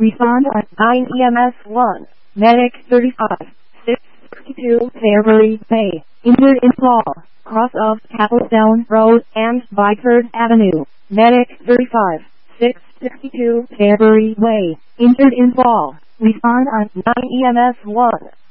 Respond on 9 EMS 1. Medic 35. 662 Fairbury Bay. Injured in fall. Cross of Capelstown Road and Bideford Avenue. Medic 35. 662 Fairbury Way. Injured in fall. Respond on 9 EMS 1.